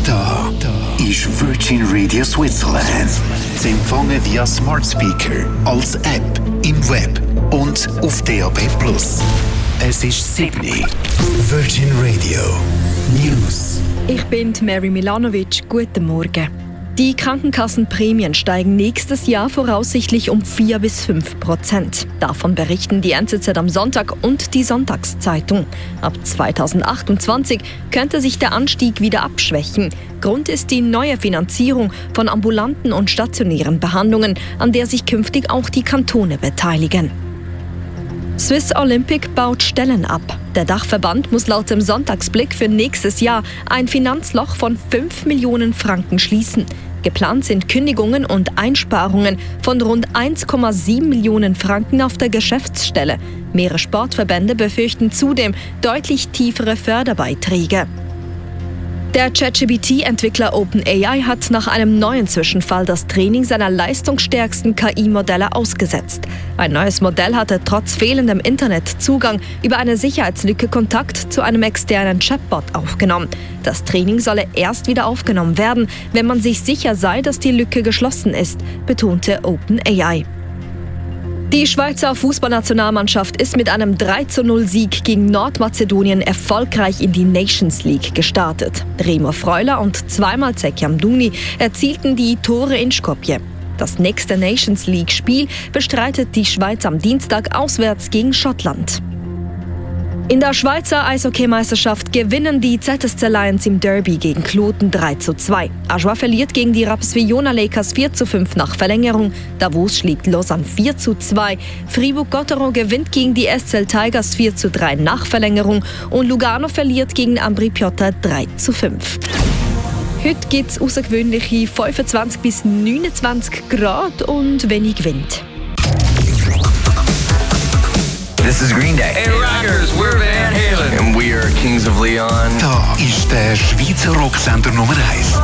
Da ist Virgin Radio Switzerland. Zu empfangen via Smart Speaker, als App, im Web und auf DAB+. Es ist Sydney. Virgin Radio News. Ich bin Mary Milanovic. Guten Morgen. Die Krankenkassenprämien steigen nächstes Jahr voraussichtlich um 4-5%. Davon berichten die NZZ am Sonntag und die Sonntagszeitung. Ab 2028 könnte sich der Anstieg wieder abschwächen. Grund ist die neue Finanzierung von ambulanten und stationären Behandlungen, an der sich künftig auch die Kantone beteiligen. Swiss Olympic baut Stellen ab. Der Dachverband muss laut dem Sonntagsblick für nächstes Jahr ein Finanzloch von 5 Millionen Franken schließen. Geplant sind Kündigungen und Einsparungen von rund 1,7 Millionen Franken auf der Geschäftsstelle. Mehrere Sportverbände befürchten zudem deutlich tiefere Förderbeiträge. Der ChatGPT-Entwickler OpenAI hat nach einem neuen Zwischenfall das Training seiner leistungsstärksten KI-Modelle ausgesetzt. Ein neues Modell hatte trotz fehlendem Internetzugang über eine Sicherheitslücke Kontakt zu einem externen Chatbot aufgenommen. Das Training solle erst wieder aufgenommen werden, wenn man sich sicher sei, dass die Lücke geschlossen ist, betonte OpenAI. Die Schweizer Fußballnationalmannschaft ist mit einem 3:0-Sieg gegen Nordmazedonien erfolgreich in die Nations League gestartet. Remo Freuler und zweimal Zeki Amdouni erzielten die Tore in Skopje. Das nächste Nations League-Spiel bestreitet die Schweiz am Dienstag auswärts gegen Schottland. In der Schweizer Eishockeymeisterschaft gewinnen die ZSC Lions im Derby gegen Kloten 3:2. Ajoie verliert gegen die Rapperswil-Jona Lakers 4:5 nach Verlängerung. Davos schlägt Lausanne 4:2. Fribourg-Gotteron gewinnt gegen die SCL Tigers 4:3 nach Verlängerung. Und Lugano verliert gegen Ambri Piotta 3:5. Heute gibt es außergewöhnliche 25 bis 29 Grad und wenig Wind. This is Green Day. Hey Rockers, we're Van Halen. And we are Kings of Leon. Da ist der Schweizer Rocksender Nummer 1.